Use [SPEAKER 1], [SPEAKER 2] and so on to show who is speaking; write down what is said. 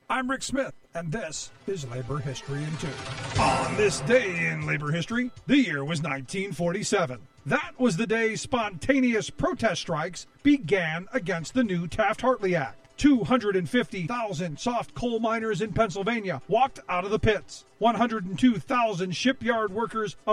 [SPEAKER 1] I'm Rick Smith, and this is Labor History in 2. On this day in labor history, the year was 1947. That was the day spontaneous protest strikes began against the new Taft-Hartley Act. 250,000 soft coal miners in Pennsylvania walked out of the pits. 102,000 shipyard workers